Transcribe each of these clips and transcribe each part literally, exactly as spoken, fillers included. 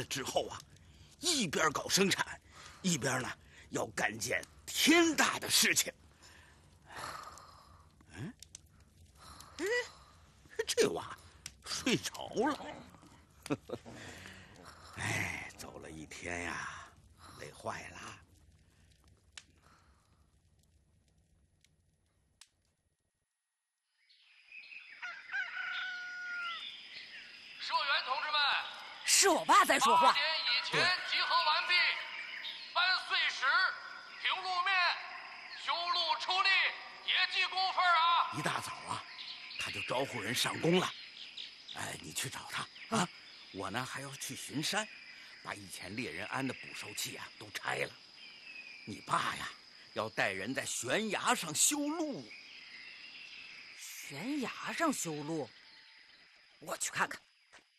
之后啊，一边搞生产，一边呢要干件天大的事情。嗯，哎，这娃睡着了。哎，走了一天呀，累坏了。 社员同志们， 是我爸在说话。 八点以前集合完毕，搬碎石、平路面、修路出力，业绩工分啊！ 一大早啊，他就招呼人上工了。哎，你去找他啊！我呢还要去巡山，把以前猎人安的捕兽器啊都拆了。你爸呀，要带人在悬崖上修路。 悬崖上修路，我去看看。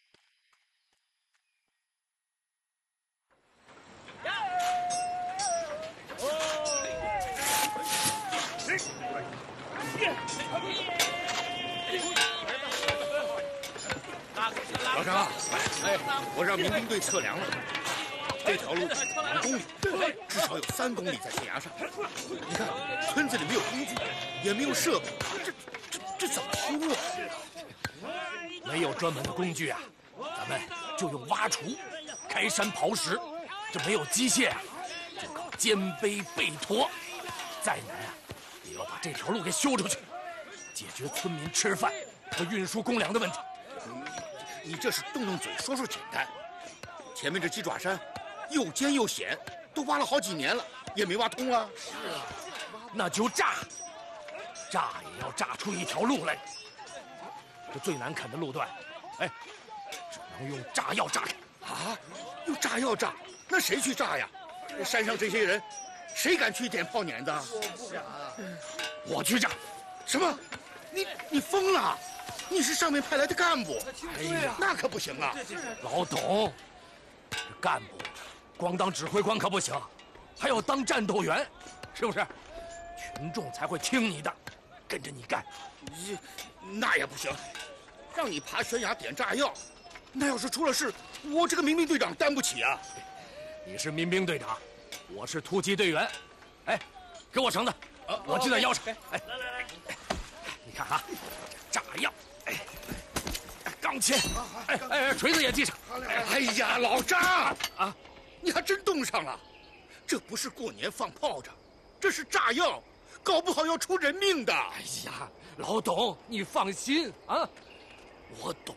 老张，哎，我让民兵队测量了，这条路两公里，至少有三公里在悬崖上。你看，村子里没有工具，也没有设备，这这这怎么修啊？ 没有专门的工具啊，咱们就用挖锄、开山刨石。这没有机械啊，就靠肩背背驮。再难啊，也要把这条路给修出去，解决村民吃饭和运输公粮的问题。 你这是动动嘴说说简单，前面这鸡爪山又尖又险，都挖了好几年了，也没挖通啊。 是啊，那就炸，炸也要炸出一条路来。这最难啃的路段，哎，只能用炸药炸开。 啊，用炸药炸？那谁去炸呀？山上这些人，谁敢去点炮碾子？ 我不敢，我去炸。 什么？你你疯了？你是上面派来的干部， 哎呀， 那可不行啊！ 老董，这干部光当指挥官可不行，还要当战斗员，是不是？群众才会听你的，跟着你干。 你那也不行，让你爬悬崖点炸药，那要是出了事，我这个民兵队长担不起啊！ 你是民兵队长，我是突击队员。哎，给我绳子，我系在腰上。哎，来来来，你看啊，炸药。哎，钢钎，哎哎，锤子也系上。 哎呀，老张啊，你还真冻上了。这不是过年放炮仗，这是炸药，搞不好要出人命的。 哎呀，老董，你放心啊，我懂。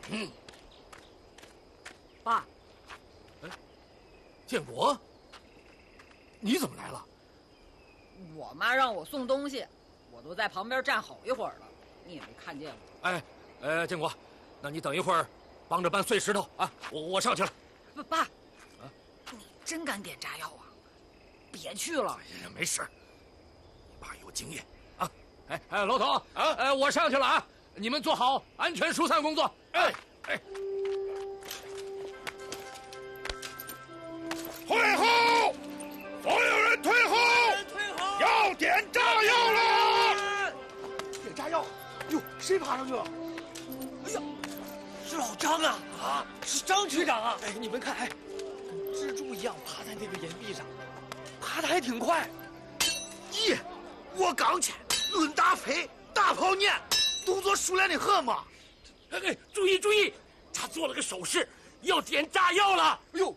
爸， 哎，建国，你怎么来了？ 我妈让我送东西，我都在旁边站好一会儿了，你也没看见我。 哎。呃，建国，那你等一会儿，帮着搬碎石头啊！我我上去了。 不，爸，啊，你真敢点炸药啊？别去了。 哎呀，没事，你爸有经验啊。哎哎，老董啊，哎，我上去了啊！你们做好安全疏散工作。哎哎， 退后！所有人退后！ 退后！ 要点炸药了！ 点炸药！哟，谁爬上去了？哎呀，是老张啊！啊，是张局长啊！哎，你们看，哎，跟蜘蛛一样爬在那个岩壁上，爬得还挺快。 咦，我刚去论大飞大炮念，动作熟练的很嘛。 哎哎，注意注意，他做了个手势，要点炸药了。 哎呦，